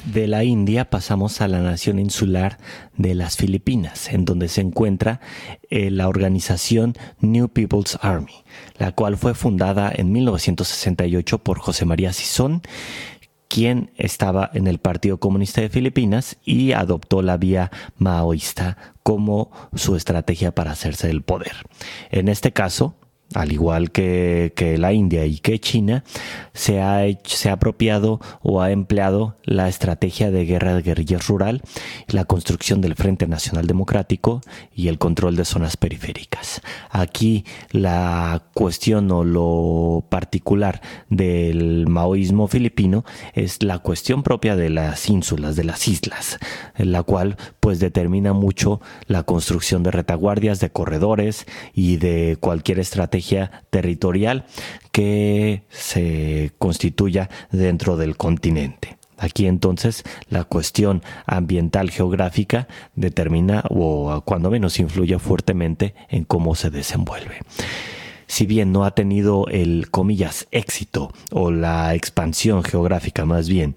De la India pasamos a la nación insular de las Filipinas, en donde se encuentra la organización New People's Army, la cual fue fundada en 1968 por José María Sison, quien estaba en el Partido Comunista de Filipinas y adoptó la vía maoísta como su estrategia para hacerse del poder. En este caso, al igual que la India y que China, se ha apropiado o ha empleado la estrategia de guerra de guerrillas rural, la construcción del Frente Nacional Democrático y el control de zonas periféricas. Aquí la cuestión o lo particular del maoísmo filipino es la cuestión propia de las ínsulas, de las islas, en la cual pues determina mucho la construcción de retaguardias, de corredores y de cualquier estrategia territorial que se constituya dentro del continente. Aquí entonces la cuestión ambiental geográfica determina o cuando menos influye fuertemente en cómo se desenvuelve. Si bien no ha tenido el, comillas, éxito o la expansión geográfica más bien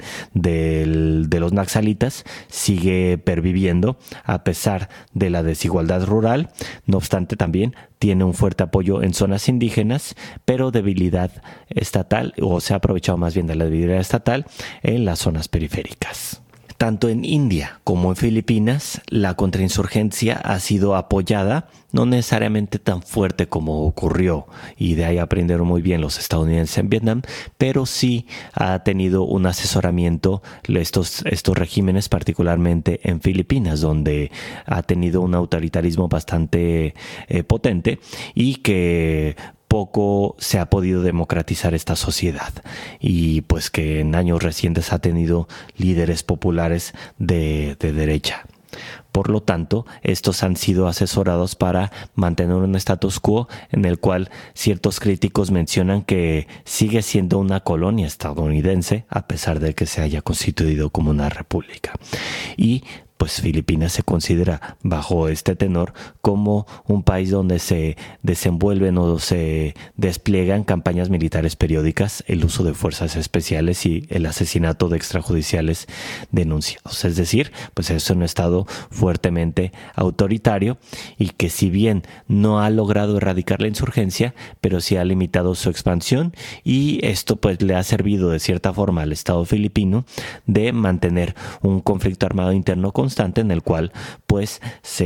de los naxalitas, sigue perviviendo a pesar de la desigualdad rural. No obstante, también tiene un fuerte apoyo en zonas indígenas, pero debilidad estatal, o se ha aprovechado más bien de la debilidad estatal en las zonas periféricas. Tanto en India como en Filipinas, la contrainsurgencia ha sido apoyada, no necesariamente tan fuerte como ocurrió, y de ahí aprendieron muy bien los estadounidenses en Vietnam, pero sí ha tenido un asesoramiento estos regímenes, particularmente en Filipinas, donde ha tenido un autoritarismo bastante potente y que poco se ha podido democratizar esta sociedad, y pues que en años recientes ha tenido líderes populares de derecha. Por lo tanto, estos han sido asesorados para mantener un status quo en el cual ciertos críticos mencionan que sigue siendo una colonia estadounidense a pesar de que se haya constituido como una república. Y pues Filipinas se considera bajo este tenor como un país donde se desenvuelven o se despliegan campañas militares periódicas, el uso de fuerzas especiales y el asesinato de extrajudiciales denunciados. Es decir, pues es un estado fuertemente autoritario y que si bien no ha logrado erradicar la insurgencia, pero sí ha limitado su expansión, y esto pues le ha servido de cierta forma al Estado filipino de mantener un conflicto armado interno constante en el cual pues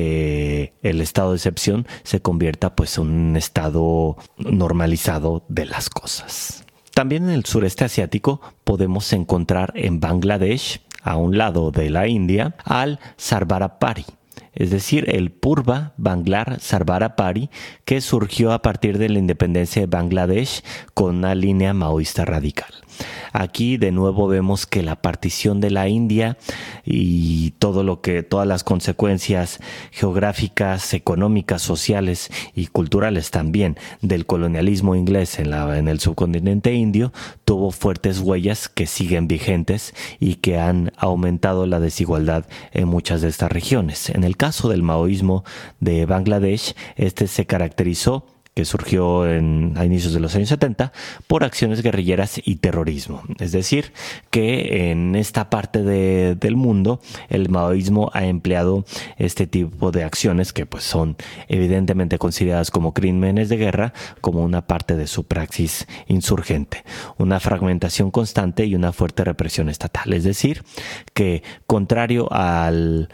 el estado de excepción se convierta pues en un estado normalizado de las cosas. También en el sureste asiático podemos encontrar en Bangladesh, a un lado de la India, al Sarvara-Pari, es decir, el Purva Banglar Sarvara-Pari, que surgió a partir de la independencia de Bangladesh con una línea maoísta radical. Aquí de nuevo vemos que la partición de la India y todas las consecuencias geográficas, económicas, sociales y culturales también del colonialismo inglés en el subcontinente indio tuvo fuertes huellas que siguen vigentes y que han aumentado la desigualdad en muchas de estas regiones. En el caso del maoísmo de Bangladesh, este se caracterizó, que surgió a inicios de los años 70, por acciones guerrilleras y terrorismo. Es decir, que en esta parte del mundo el maoísmo ha empleado este tipo de acciones que pues son evidentemente consideradas como crímenes de guerra, como una parte de su praxis insurgente. Una fragmentación constante y una fuerte represión estatal. Es decir, que contrario al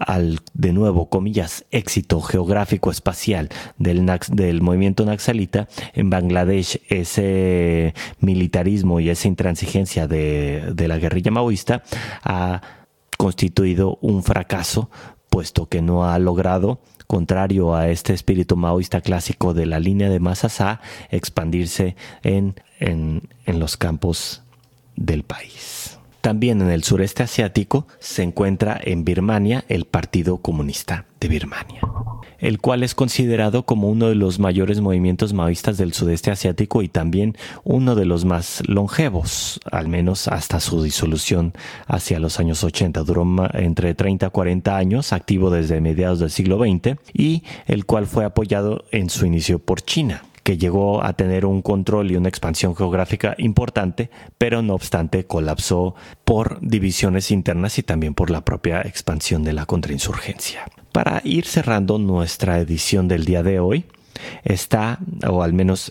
de nuevo, comillas, éxito geográfico espacial del movimiento naxalita, en Bangladesh ese militarismo y esa intransigencia de la guerrilla maoísta ha constituido un fracaso, puesto que no ha logrado, contrario a este espíritu maoísta clásico de la línea de Masasa, expandirse en los campos del país. También en el sureste asiático se encuentra en Birmania el Partido Comunista de Birmania, el cual es considerado como uno de los mayores movimientos maoístas del sudeste asiático y también uno de los más longevos, al menos hasta su disolución hacia los años 80. Duró entre 30 a 40 años, activo desde mediados del siglo XX, y el cual fue apoyado en su inicio por China, que llegó a tener un control y una expansión geográfica importante, pero no obstante colapsó por divisiones internas y también por la propia expansión de la contrainsurgencia. Para ir cerrando nuestra edición del día de hoy, está, o al menos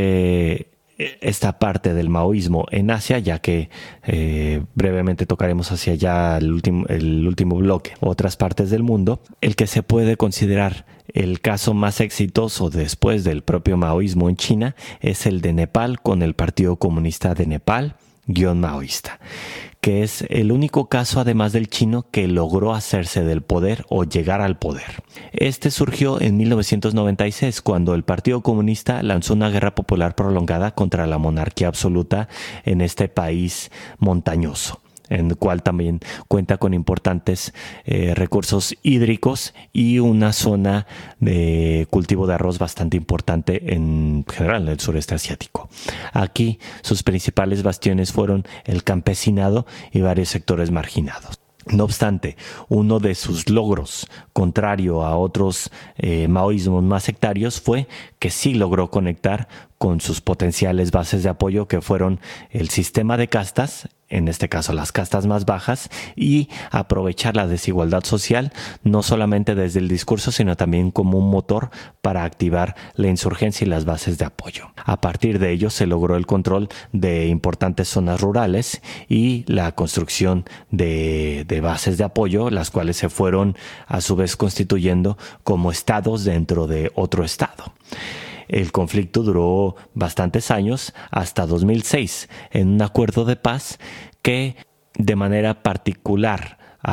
esta parte del maoísmo en Asia, ya que brevemente tocaremos hacia allá el último bloque, otras partes del mundo, el que se puede considerar el caso más exitoso después del propio maoísmo en China es el de Nepal con el Partido Comunista de Nepal, maoísta, que es el único caso además del chino que logró hacerse del poder o llegar al poder. Este surgió en 1996 cuando el Partido Comunista lanzó una guerra popular prolongada contra la monarquía absoluta en este país montañoso, en el cual también cuenta con importantes recursos hídricos y una zona de cultivo de arroz bastante importante en general en el sureste asiático. Aquí sus principales bastiones fueron el campesinado y varios sectores marginados. No obstante, uno de sus logros, contrario a otros maoísmos más sectarios, fue que sí logró conectar con sus potenciales bases de apoyo, que fueron el sistema de castas, en este caso las castas más bajas, y aprovechar la desigualdad social, no solamente desde el discurso, sino también como un motor para activar la insurgencia y las bases de apoyo. A partir de ello se logró el control de importantes zonas rurales y la construcción de bases de apoyo, las cuales se fueron a su vez constituyendo como estados dentro de otro estado. El conflicto duró bastantes años, hasta 2006, en un acuerdo de paz que de manera particular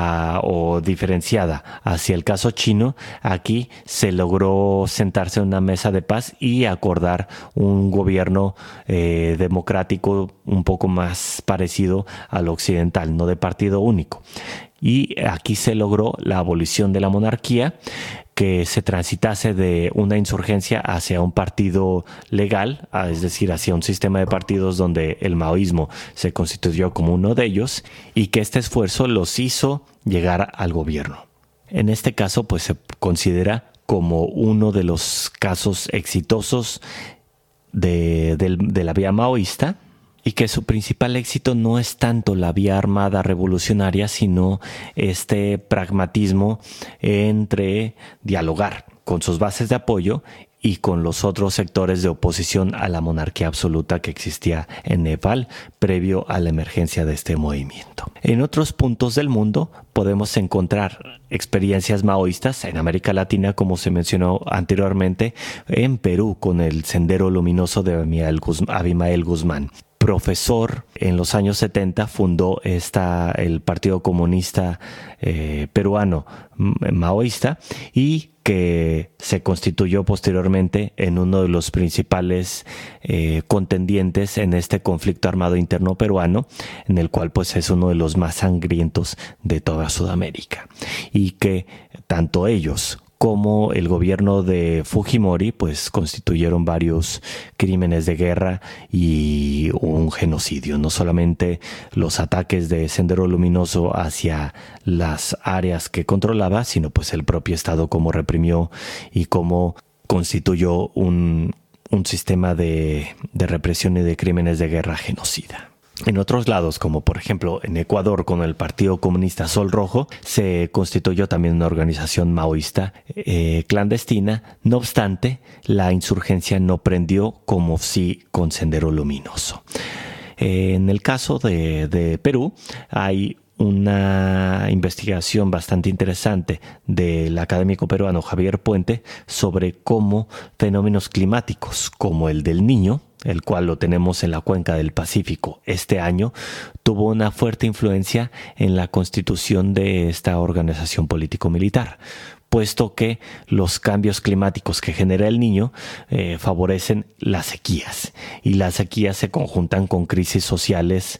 o diferenciada hacia el caso chino, aquí se logró sentarse en una mesa de paz y acordar un gobierno democrático un poco más parecido al occidental, no de partido único. Y aquí se logró la abolición de la monarquía, que se transitase de una insurgencia hacia un partido legal, es decir, hacia un sistema de partidos donde el maoísmo se constituyó como uno de ellos, y que este esfuerzo los hizo llegar al gobierno. En este caso, pues se considera como uno de los casos exitosos de la vía maoísta, y que su principal éxito no es tanto la vía armada revolucionaria, sino este pragmatismo entre dialogar con sus bases de apoyo y con los otros sectores de oposición a la monarquía absoluta que existía en Nepal previo a la emergencia de este movimiento. En otros puntos del mundo podemos encontrar experiencias maoístas en América Latina, como se mencionó anteriormente, en Perú con el Sendero Luminoso de Abimael Guzmán. Profesor en los años 70, fundó el Partido Comunista Peruano maoísta, y que se constituyó posteriormente en uno de los principales contendientes en este conflicto armado interno peruano, en el cual pues es uno de los más sangrientos de toda Sudamérica, y que tanto ellos como el gobierno de Fujimori pues constituyeron varios crímenes de guerra y un genocidio. No solamente los ataques de Sendero Luminoso hacia las áreas que controlaba, sino pues el propio Estado cómo reprimió y cómo constituyó un sistema de represión y de crímenes de guerra genocida. En otros lados, como por ejemplo en Ecuador con el Partido Comunista Sol Rojo, se constituyó también una organización maoísta clandestina. No obstante, la insurgencia no prendió como sí con Sendero Luminoso. En el caso de Perú, hay una investigación bastante interesante del académico peruano Javier Puente sobre cómo fenómenos climáticos como el del Niño, el cual lo tenemos en la cuenca del Pacífico este año, tuvo una fuerte influencia en la constitución de esta organización político-militar, puesto que los cambios climáticos que genera el Niño favorecen las sequías, y las sequías se conjuntan con crisis sociales,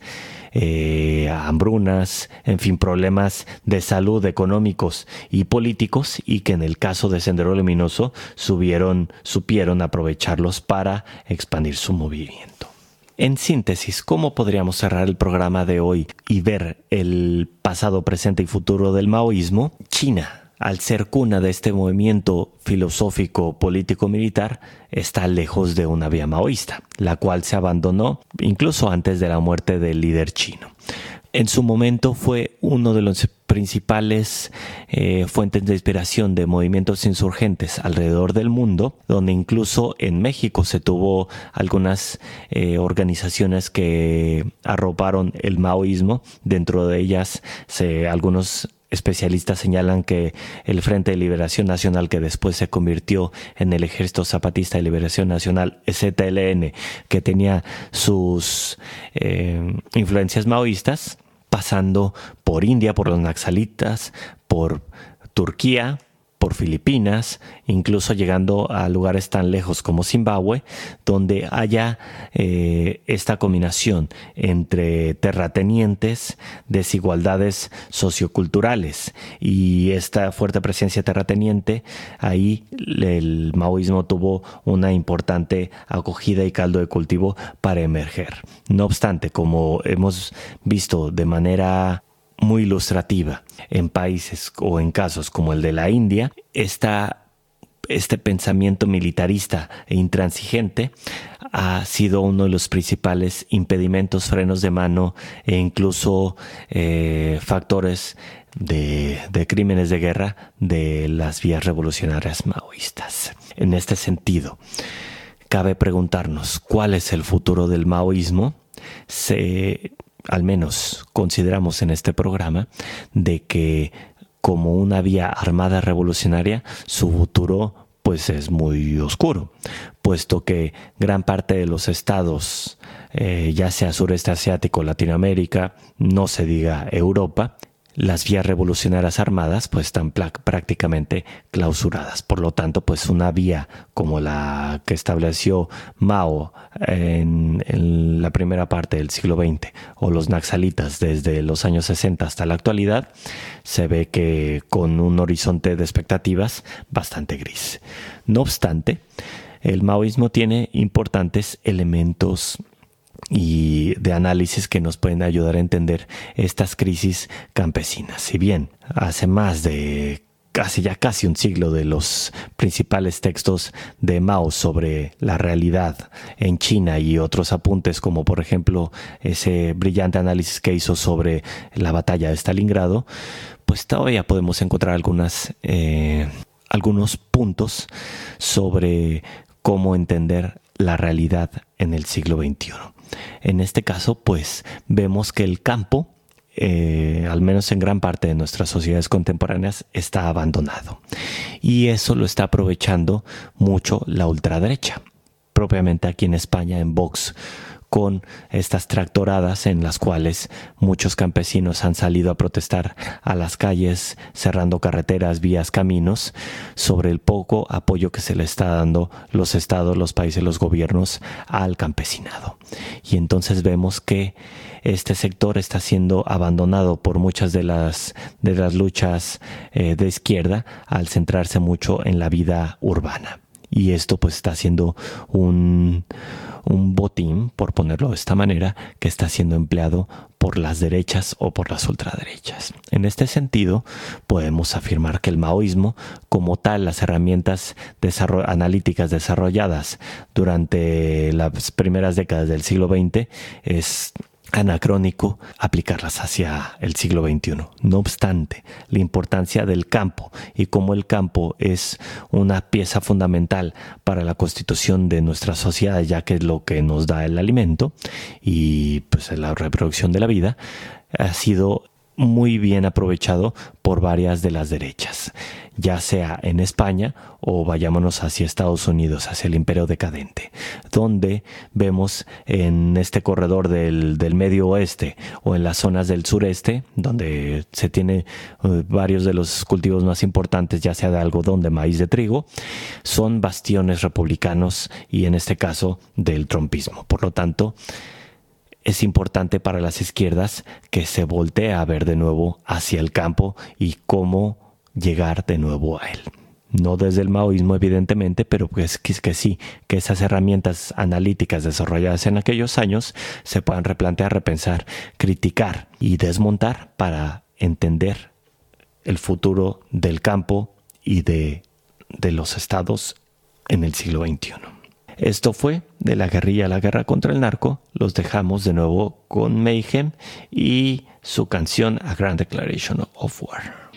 hambrunas, en fin, problemas de salud económicos y políticos, y que en el caso de Sendero Luminoso supieron aprovecharlos para expandir su movimiento. En síntesis, ¿cómo podríamos cerrar el programa de hoy y ver el pasado, presente y futuro del maoísmo? China al ser cuna de este movimiento filosófico, político, militar, está lejos de una vía maoísta, la cual se abandonó incluso antes de la muerte del líder chino. En su momento fue uno de los principales fuentes de inspiración de movimientos insurgentes alrededor del mundo, donde incluso en México se tuvo algunas organizaciones que arroparon el maoísmo. Dentro de ellas, algunos especialistas señalan que el Frente de Liberación Nacional, que después se convirtió en el Ejército Zapatista de Liberación Nacional, ZLN, que tenía sus influencias maoístas, pasando por India, por los naxalitas, por Turquía, por Filipinas, incluso llegando a lugares tan lejos como Zimbabue, donde haya esta combinación entre terratenientes, desigualdades socioculturales y esta fuerte presencia terrateniente. Ahí el maoísmo tuvo una importante acogida y caldo de cultivo para emerger. No obstante, como hemos visto de manera muy ilustrativa en países o en casos como el de la India, este pensamiento militarista e intransigente ha sido uno de los principales impedimentos, frenos de mano e incluso factores de crímenes de guerra de las vías revolucionarias maoístas. En este sentido, cabe preguntarnos cuál es el futuro del maoísmo. Al menos consideramos en este programa de que como una vía armada revolucionaria, su futuro pues es muy oscuro, puesto que gran parte de los estados, ya sea sureste asiático, Latinoamérica, no se diga Europa, las vías revolucionarias armadas pues están prácticamente clausuradas. Por lo tanto, pues una vía como la que estableció Mao en la primera parte del siglo XX o los naxalitas desde los años 60 hasta la actualidad, se ve que con un horizonte de expectativas bastante gris. No obstante, el maoísmo tiene importantes elementos y de análisis que nos pueden ayudar a entender estas crisis campesinas. Si bien hace más de casi un siglo de los principales textos de Mao sobre la realidad en China y otros apuntes como por ejemplo ese brillante análisis que hizo sobre la batalla de Stalingrado, pues todavía podemos encontrar algunos puntos sobre cómo entender la realidad en el siglo XXI. En este caso, pues vemos que el campo, al menos en gran parte de nuestras sociedades contemporáneas, está abandonado. Y eso lo está aprovechando mucho la ultraderecha, propiamente aquí en España, en Vox, con estas tractoradas en las cuales muchos campesinos han salido a protestar a las calles, cerrando carreteras, vías, caminos, sobre el poco apoyo que se le está dando los estados, los países, los gobiernos al campesinado. Y entonces vemos que este sector está siendo abandonado por muchas de las luchas de izquierda al centrarse mucho en la vida urbana. Y esto pues está siendo un botín, por ponerlo de esta manera, que está siendo empleado por las derechas o por las ultraderechas. En este sentido, podemos afirmar que el maoísmo, como tal, las herramientas analíticas desarrolladas durante las primeras décadas del siglo XX, es anacrónico aplicarlas hacia el siglo XXI. No obstante, la importancia del campo y cómo el campo es una pieza fundamental para la constitución de nuestra sociedad, ya que es lo que nos da el alimento y pues la reproducción de la vida, ha sido muy bien aprovechado por varias de las derechas, ya sea en España o vayámonos hacia Estados Unidos, hacia el imperio decadente, donde vemos en este corredor del medio oeste o en las zonas del sureste, donde se tiene varios de los cultivos más importantes, ya sea de algodón, de maíz, de trigo, son bastiones republicanos y en este caso del trumpismo. Por lo tanto, es importante para las izquierdas que se voltee a ver de nuevo hacia el campo y cómo llegar de nuevo a él. No desde el maoísmo, evidentemente, pero pues que sí, que esas herramientas analíticas desarrolladas en aquellos años se puedan replantear, repensar, criticar y desmontar para entender el futuro del campo y de los estados en el siglo XXI. Esto fue De la guerrilla a la guerra contra el narco. Los dejamos de nuevo con Mayhem y su canción A Grand Declaration of War.